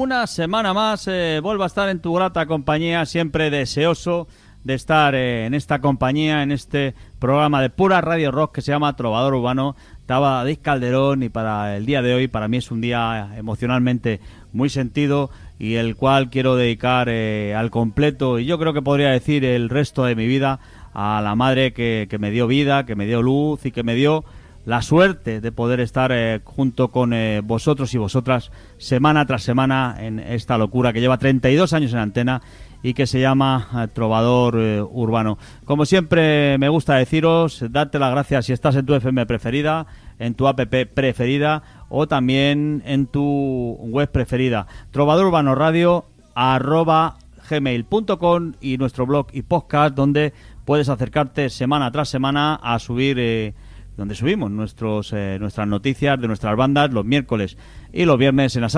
una semana más vuelvo a estar en tu grata compañía, siempre deseoso de estar en esta compañía, en este programa de pura radio rock que se llama Trovador Urbano. Estaba David Calderón y para el día de hoy, para mí es un día emocionalmente muy sentido y el cual quiero dedicar al completo, y yo creo que podría decir el resto de mi vida, a la madre que me dio vida, que me dio luz y que me dio la suerte de poder estar junto con vosotros y vosotras semana tras semana en esta locura que lleva 32 años en antena y que se llama Trovador Urbano. Como siempre me gusta deciros, darte las gracias si estás en tu FM preferida, en tu app preferida o también en tu web preferida. Trovador Urbano Radio @gmail.com y nuestro blog y podcast donde puedes acercarte semana tras semana a subir donde subimos nuestras noticias de nuestras bandas los miércoles y los viernes en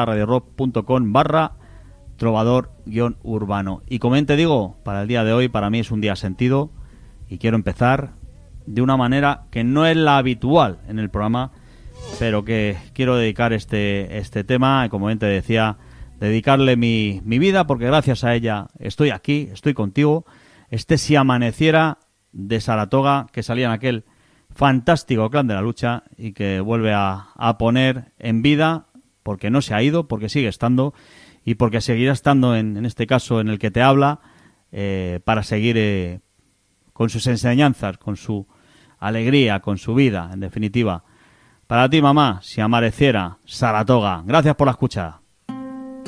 asaltomataradiorock.com/trovador-urbano. Y como bien te digo, para el día de hoy, para mí es un día sentido y quiero empezar de una manera que no es la habitual en el programa, pero que quiero dedicar este tema, como bien te decía, dedicarle mi vida, porque gracias a ella estoy aquí, estoy contigo. Si amaneciera de Saratoga, que salía en aquel fantástico Clan de la Lucha y que vuelve a poner en vida, porque no se ha ido, porque sigue estando y porque seguirá estando en este caso en el que te habla, para seguir con sus enseñanzas, con su alegría, con su vida, en definitiva. Para ti, mamá, si amaneciera Saratoga. Gracias por la escucha.